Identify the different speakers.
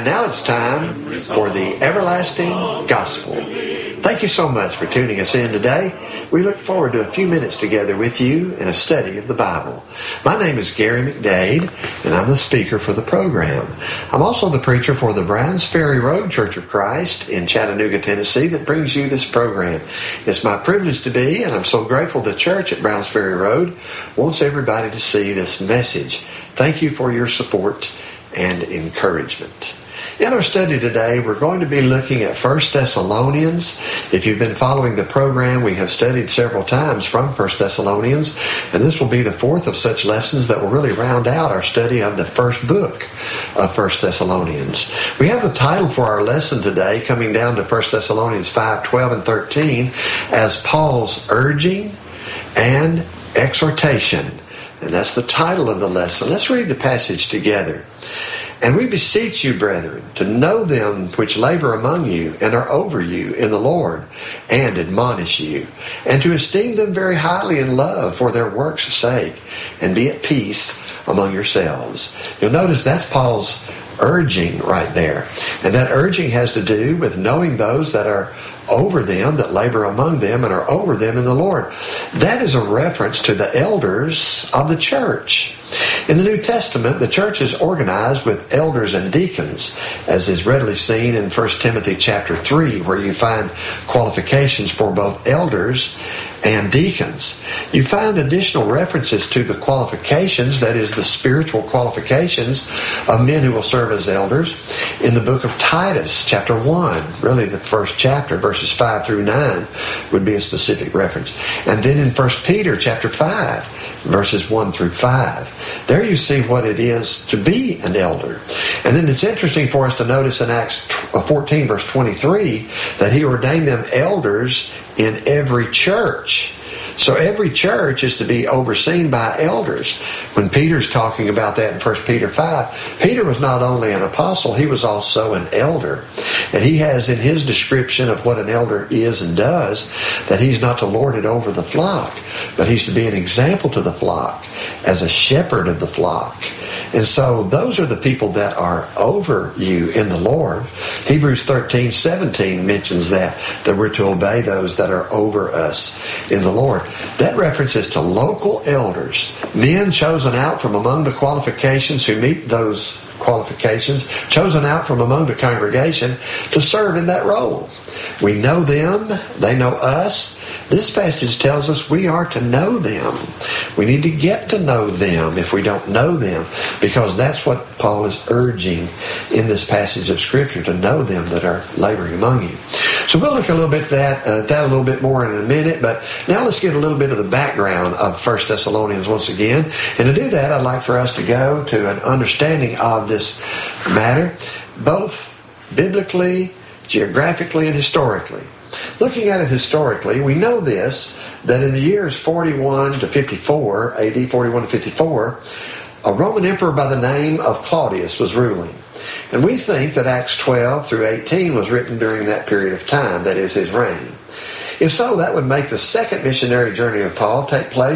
Speaker 1: now it's time for the Everlasting Gospel. Thank you so much for tuning us in today. We look forward to a few minutes together with you in a study of the Bible. My name is Gary McDade, and I'm the speaker for the program. I'm also the preacher for the Browns Ferry Road Church of Christ in Chattanooga, Tennessee, that brings you this program. It's my privilege to be, and I'm so grateful the church at Browns Ferry Road wants everybody to see this message. Thank you for your support and encouragement. In our study today, we're going to be looking at 1 Thessalonians. If you've been following the program, we have studied several times from 1 Thessalonians, and this will be the fourth of such lessons that will really round out our study of the first book of 1 Thessalonians. We have the title for our lesson today, coming down to 1 Thessalonians 5:12 and 13, as Paul's urging and exhortation. And that's the title of the lesson. Let's read the passage together. And we beseech you, brethren, to know them which labor among you and are over you in the Lord, and admonish you, and to esteem them very highly in love for their works' sake, and be at peace among yourselves. You'll notice that's Paul's urging right there. And that urging has to do with knowing those that are over them, that labor among them and are over them in the Lord. That is a reference to the elders of the church. In the New Testament, the church is organized with elders and deacons, as is readily seen in 1 Timothy chapter 3, where you find qualifications for both elders and deacons. You find additional references to the qualifications, that is, the spiritual qualifications of men who will serve as elders, in the book of Titus, chapter 1, really the first chapter, verses 5 through 9 would be a specific reference. And then in 1 Peter, chapter 5, verses 1 through 5. There you see what it is to be an elder. And then it's interesting for us to notice in Acts 14, verse 23, that he ordained them elders in every church. So every church is to be overseen by elders. When Peter's talking about that in 1 Peter 5, Peter was not only an apostle, he was also an elder. And he has in his description of what an elder is and does, that he's not to lord it over the flock, but he's to be an example to the flock as a shepherd of the flock. And so those are the people that are over you in the Lord. Hebrews 13:17 mentions that we're to obey those that are over us in the Lord. That references to local elders, men chosen out from among the qualifications who meet those qualifications, chosen out from among the congregation to serve in that role. We know them, they know us. This passage tells us we are to know them. We need to get to know them if we don't know them, because that's what Paul is urging in this passage of Scripture, to know them that are laboring among you. So we'll look a little bit at that a little bit more in a minute, but now let's get a little bit of the background of 1 Thessalonians once again. And to do that, I'd like for us to go to an understanding of this matter, both biblically, geographically, and historically. Looking at it historically, we know this, that in the years 41 to 54, AD 41 to 54, a Roman emperor by the name of Claudius was ruling. And we think that Acts 12 through 18 was written during that period of time, that is his reign. If so, that would make the second missionary journey of Paul take place